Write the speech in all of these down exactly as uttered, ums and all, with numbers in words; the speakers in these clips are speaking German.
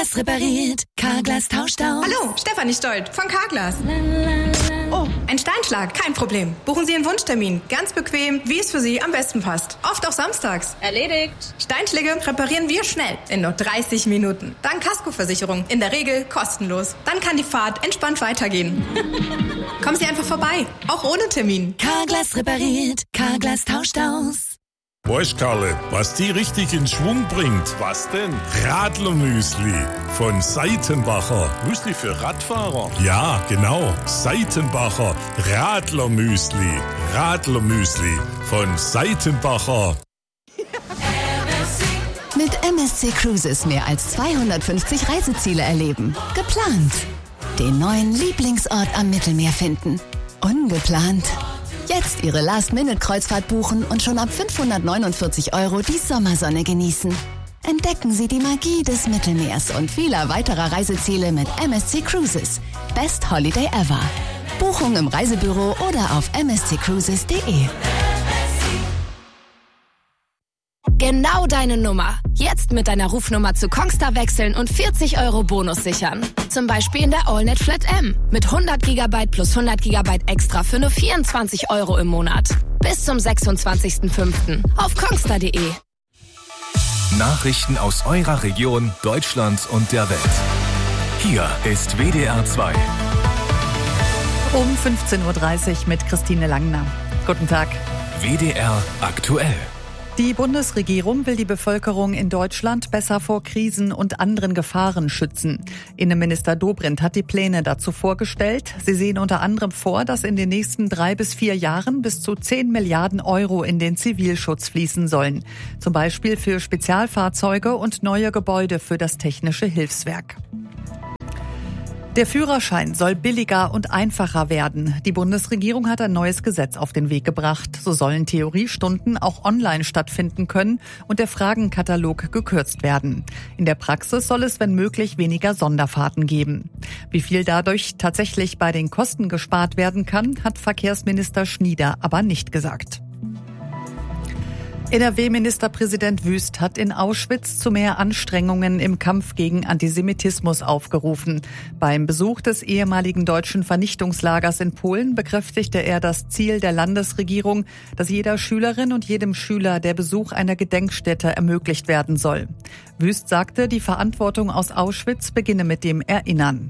Carglass repariert, Carglass tauscht aus. Hallo, Stefanie Stolt von Carglass. Oh, ein Steinschlag, kein Problem. Buchen Sie Ihren Wunschtermin, ganz bequem, wie es für Sie am besten passt. Oft auch samstags. Erledigt. Steinschläge reparieren wir schnell, in nur dreißig Minuten. Dank Kaskoversicherung, in der Regel kostenlos. Dann kann die Fahrt entspannt weitergehen. Kommen Sie einfach vorbei, auch ohne Termin. Carglass repariert, Carglass tauscht aus. Weißt, Karle, was die richtig in Schwung bringt? Was denn? Radlermüsli von Seitenbacher. Müsli für Radfahrer? Ja, genau. Seitenbacher Radlermüsli. Radlermüsli von Seitenbacher. Mit M S C Cruises mehr als zweihundertfünfzig Reiseziele erleben. Geplant. Den neuen Lieblingsort am Mittelmeer finden. Ungeplant. Jetzt Ihre Last-Minute-Kreuzfahrt buchen und schon ab fünfhundertneunundvierzig Euro die Sommersonne genießen. Entdecken Sie die Magie des Mittelmeers und vieler weiterer Reiseziele mit M S C Cruises. Best Holiday ever. Buchung im Reisebüro oder auf m s c cruises punkt d e. Genau deine Nummer. Jetzt mit deiner Rufnummer zu Kongstar wechseln und vierzig Euro Bonus sichern. Zum Beispiel in der AllNet Flat M. Mit hundert Gigabyte plus hundert Gigabyte extra für nur vierundzwanzig Euro im Monat. Bis zum sechsundzwanzigsten fünften auf kongstar punkt d e. Nachrichten aus eurer Region, Deutschland und der Welt. Hier ist W D R zwei. Um fünfzehn Uhr dreißig mit Christine Langner. Guten Tag. W D R aktuell. Die Bundesregierung will die Bevölkerung in Deutschland besser vor Krisen und anderen Gefahren schützen. Innenminister Dobrindt hat die Pläne dazu vorgestellt. Sie sehen unter anderem vor, dass in den nächsten drei bis vier Jahren bis zu zehn Milliarden Euro in den Zivilschutz fließen sollen. Zum Beispiel für Spezialfahrzeuge und neue Gebäude für das Technische Hilfswerk. Der Führerschein soll billiger und einfacher werden. Die Bundesregierung hat ein neues Gesetz auf den Weg gebracht. So sollen Theoriestunden auch online stattfinden können und der Fragenkatalog gekürzt werden. In der Praxis soll es, wenn möglich, weniger Sonderfahrten geben. Wie viel dadurch tatsächlich bei den Kosten gespart werden kann, hat Verkehrsminister Schnieder aber nicht gesagt. N R W-Ministerpräsident Wüst hat in Auschwitz zu mehr Anstrengungen im Kampf gegen Antisemitismus aufgerufen. Beim Besuch des ehemaligen deutschen Vernichtungslagers in Polen bekräftigte er das Ziel der Landesregierung, dass jeder Schülerin und jedem Schüler der Besuch einer Gedenkstätte ermöglicht werden soll. Wüst sagte, die Verantwortung aus Auschwitz beginne mit dem Erinnern.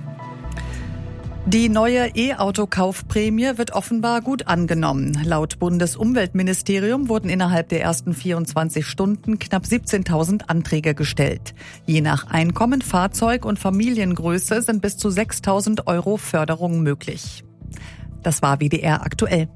Die neue E-Auto-Kaufprämie wird offenbar gut angenommen. Laut Bundesumweltministerium wurden innerhalb der ersten vierundzwanzig Stunden knapp siebzehntausend Anträge gestellt. Je nach Einkommen, Fahrzeug und Familiengröße sind bis zu sechstausend Euro Förderung möglich. Das war W D R aktuell.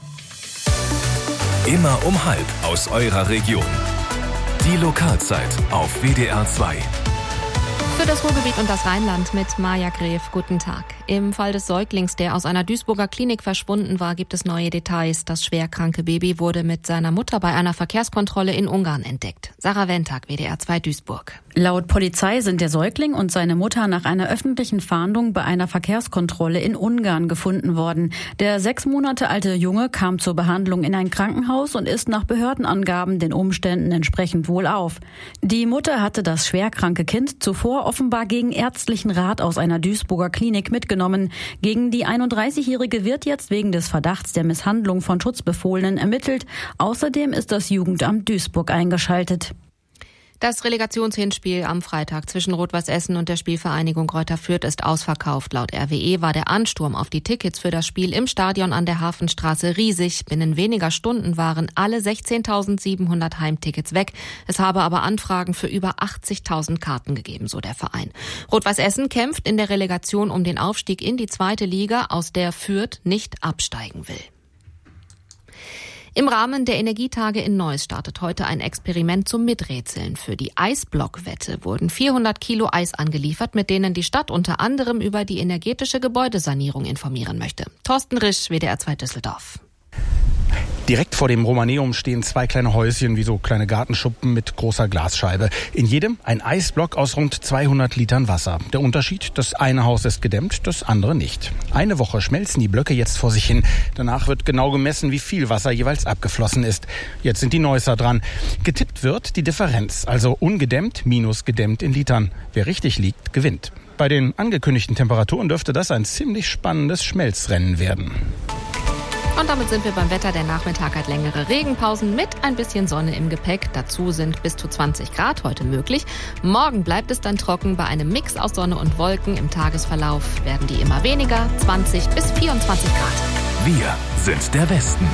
Immer um halb aus eurer Region. Die Lokalzeit auf W D R zwei. Für das Ruhrgebiet und das Rheinland mit Maja Gref. Guten Tag. Im Fall des Säuglings, der aus einer Duisburger Klinik verschwunden war, gibt es neue Details. Das schwerkranke Baby wurde mit seiner Mutter bei einer Verkehrskontrolle in Ungarn entdeckt. Sarah Wentag, W D R zwei Duisburg. Laut Polizei sind der Säugling und seine Mutter nach einer öffentlichen Fahndung bei einer Verkehrskontrolle in Ungarn gefunden worden. Der sechs Monate alte Junge kam zur Behandlung in ein Krankenhaus und ist nach Behördenangaben den Umständen entsprechend wohlauf. Die Mutter hatte das schwerkranke Kind zuvor offenbar gegen ärztlichen Rat aus einer Duisburger Klinik mitgenommen. Gegen die einunddreißigjährige wird jetzt wegen des Verdachts der Misshandlung von Schutzbefohlenen ermittelt. Außerdem ist das Jugendamt Duisburg eingeschaltet. Das Relegationshinspiel am Freitag zwischen Rot-Weiß Essen und der Spielvereinigung Greuther Fürth ist ausverkauft. Laut R W E war der Ansturm auf die Tickets für das Spiel im Stadion an der Hafenstraße riesig. Binnen weniger Stunden waren alle sechzehntausendsiebenhundert Heimtickets weg. Es habe aber Anfragen für über achtzigtausend Karten gegeben, so der Verein. Rot-Weiß Essen kämpft in der Relegation um den Aufstieg in die zweite Liga, aus der Fürth nicht absteigen will. Im Rahmen der Energietage in Neuss startet heute ein Experiment zum Miträtseln. Für die Eisblockwette wurden vierhundert Kilo Eis angeliefert, mit denen die Stadt unter anderem über die energetische Gebäudesanierung informieren möchte. Thorsten Risch, W D R zwei Düsseldorf. Direkt vor dem Romaneum stehen zwei kleine Häuschen wie so kleine Gartenschuppen mit großer Glasscheibe. In jedem ein Eisblock aus rund zweihundert Litern Wasser. Der Unterschied, das eine Haus ist gedämmt, das andere nicht. Eine Woche schmelzen die Blöcke jetzt vor sich hin. Danach wird genau gemessen, wie viel Wasser jeweils abgeflossen ist. Jetzt sind die Neusser dran. Getippt wird die Differenz, also ungedämmt minus gedämmt in Litern. Wer richtig liegt, gewinnt. Bei den angekündigten Temperaturen dürfte das ein ziemlich spannendes Schmelzrennen werden. Und damit sind wir beim Wetter. Der Nachmittag hat längere Regenpausen mit ein bisschen Sonne im Gepäck. Dazu sind bis zu zwanzig Grad heute möglich. Morgen bleibt es dann trocken bei einem Mix aus Sonne und Wolken. Im Tagesverlauf werden die immer weniger, zwanzig bis vierundzwanzig Grad. Wir sind der Westen.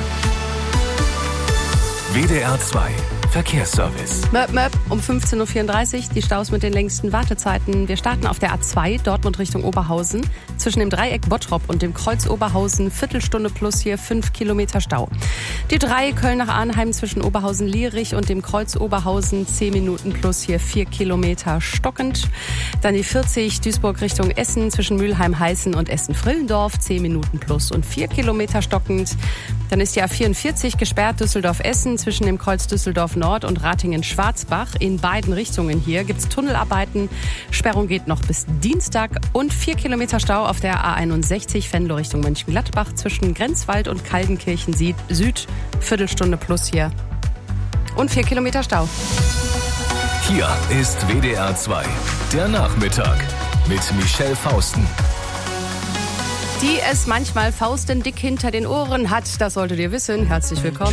W D R zwei Verkehrsservice. Möp, möp, um fünfzehn Uhr vierunddreißig, die Staus mit den längsten Wartezeiten. Wir starten auf der A zwei, Dortmund Richtung Oberhausen. Zwischen dem Dreieck Bottrop und dem Kreuz Oberhausen, Viertelstunde plus hier fünf Kilometer Stau. Die drei, Köln nach Arnheim zwischen Oberhausen-Lierich und dem Kreuz Oberhausen, zehn Minuten plus hier vier Kilometer stockend. Dann die vierzig, Duisburg Richtung Essen zwischen Mülheim-Heißen und Essen-Frillendorf, zehn Minuten plus und vier Kilometer stockend. Dann ist die A vierundvierzig gesperrt, Düsseldorf-Essen zwischen dem Kreuz Düsseldorf Nord und Ratingen-Schwarzbach. In beiden Richtungen hier gibt es Tunnelarbeiten. Sperrung geht noch bis Dienstag und vier Kilometer Stau auf der A einundsechzig Venlo Richtung Mönchengladbach zwischen Grenzwald und Kaldenkirchen Süd. Viertelstunde plus hier und vier Kilometer Stau. Hier ist W D R zwei, der Nachmittag mit Michelle Fausten. Die es manchmal faustendick hinter den Ohren hat, das solltet ihr wissen. Herzlich willkommen.